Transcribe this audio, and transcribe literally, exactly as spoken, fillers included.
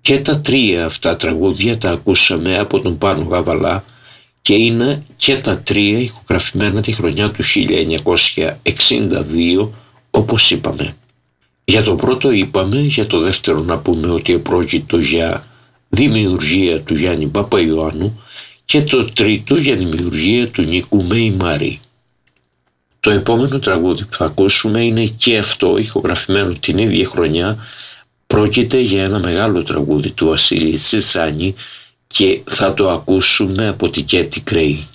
Και τα τρία αυτά τραγούδια τα ακούσαμε από τον Πάνο Γαβαλά και είναι και τα τρία ηχογραφημένα τη χρονιά του χίλια εννιακόσια εξήντα δύο, όπως είπαμε. Για το πρώτο είπαμε, για το δεύτερο να πούμε ότι επρόκειτο για δημιουργία του Γιάννη Παπαϊωάννου και το τρίτο για δημιουργία του Νίκου Μεϊμάρη. Το επόμενο τραγούδι που θα ακούσουμε είναι και αυτό ηχογραφημένο την ίδια χρονιά. Πρόκειται για ένα μεγάλο τραγούδι του Βασίλη Τσιτσάνη και θα το ακούσουμε από την Κέτη Κρέη.